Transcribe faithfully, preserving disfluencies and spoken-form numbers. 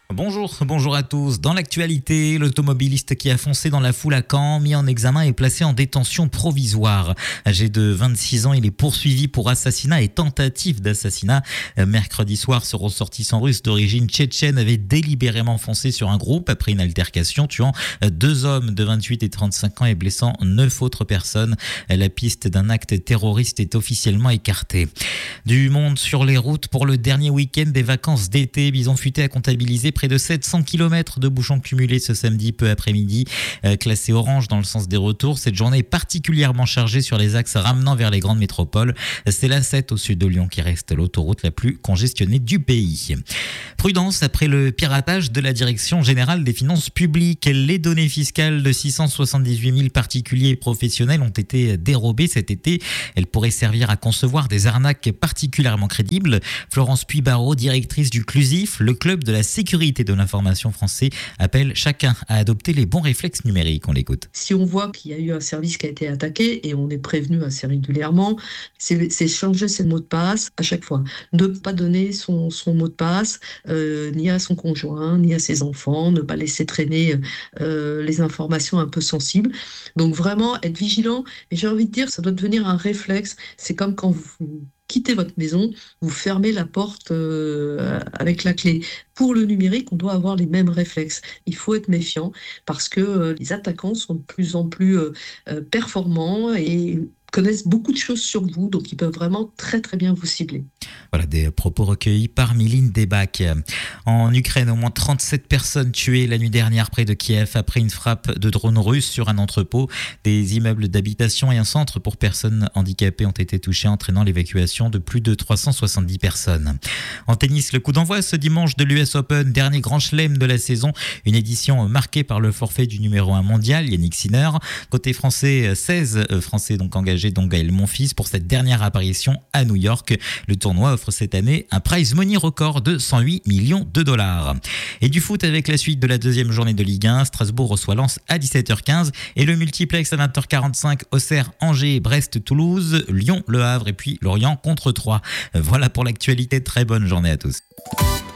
Bonjour, bonjour à tous. Dans l'actualité, l'automobiliste qui a foncé dans la foule à Caen, mis en examen et placé en détention provisoire. Âgé de vingt-six ans, il est poursuivi pour assassinat et tentative d'assassinat. Mercredi soir, ce ressortissant russe d'origine tchétchène avait délibérément foncé sur un groupe après une altercation, tuant deux hommes de vingt-huit et trente-cinq ans et blessant neuf autres personnes. La piste d'un acte terroriste est officiellement écartée. Du monde sur les routes pour le dernier week-end des vacances d'été. Bison Futé a comptabilisé près de sept cents kilomètres de bouchons cumulés ce samedi peu après-midi. Euh, classé orange dans le sens des retours, cette journée est particulièrement chargée sur les axes ramenant vers les grandes métropoles. C'est l'A sept au sud de Lyon qui reste l'autoroute la plus congestionnée du pays. Prudence après le piratage de la Direction générale des finances publiques. Les données fiscales de six cent soixante-dix-huit mille particuliers et professionnels ont été dérobées cet été. Elles pourraient servir à concevoir des arnaques particulièrement crédibles. Florence Puy-Barraud, directrice du CLUSIF, le club de la sécurité de l'information français, appelle chacun à adopter les bons réflexes numériques. On l'écoute. Si on voit qu'il y a eu un service qui a été attaqué, et on est prévenu assez régulièrement, c'est, c'est changer ses mots de passe à chaque fois. Ne pas donner son, son mot de passe euh, ni à son conjoint, ni à ses enfants, ne pas laisser traîner euh, les informations un peu sensibles. Donc vraiment être vigilant. Et j'ai envie de dire, ça doit devenir un réflexe. C'est comme quand vous quittez votre maison, vous fermez la porte euh, avec la clé. Pour le numérique, on doit avoir les mêmes réflexes. Il faut être méfiant parce que euh, les attaquants sont de plus en plus euh, euh, performants et connaissent beaucoup de choses sur vous, donc ils peuvent vraiment très très bien vous cibler. Voilà des propos recueillis par Miline Debac. En Ukraine, au moins trente-sept personnes tuées la nuit dernière près de Kiev après une frappe de drone russe sur un entrepôt. Des immeubles d'habitation et un centre pour personnes handicapées ont été touchés, entraînant l'évacuation de plus de trois cent soixante-dix personnes. En tennis, le coup d'envoi ce dimanche de l'U S Open, dernier grand chelem de la saison, une édition marquée par le forfait du numéro un mondial, Yannick Sinner. Côté français, seize Français donc engagés, dont Gaël Monfils, pour cette dernière apparition à New York. Le tournoi offre cette année un prize money record de cent huit millions de dollars. Et du foot avec la suite de la deuxième journée de Ligue un, Strasbourg reçoit Lens à dix-sept heures quinze et le multiplex à vingt heures quarante-cinq, Auxerre, Angers, Brest, Toulouse, Lyon, Le Havre et puis Lorient contre Troyes. Voilà pour l'actualité. Très bonne journée à tous.